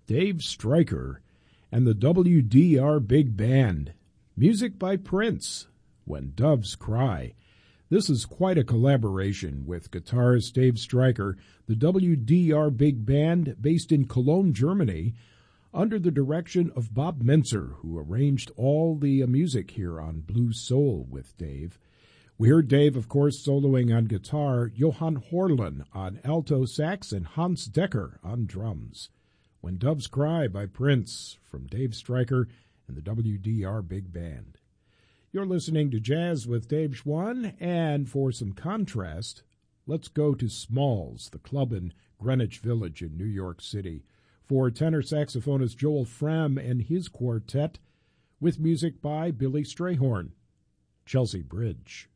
Dave Stryker and the WDR Big Band. Music by Prince, When Doves Cry. This is quite a collaboration with guitarist Dave Stryker, the WDR Big Band based in Cologne, Germany, under the direction of Bob Mentzer, who arranged all the music here on Blue Soul with Dave. We heard Dave, of course, soloing on guitar, Johan Horlin on alto sax, and Hans Decker on drums. When Doves Cry by Prince from Dave Stryker and the WDR Big Band. You're listening to Jazz with Dave Schwann, and for some contrast, let's go to Smalls, the club in Greenwich Village in New York City, for tenor saxophonist Joel Frehm and his quartet, with music by Billy Strayhorn. Chelsea Bridge.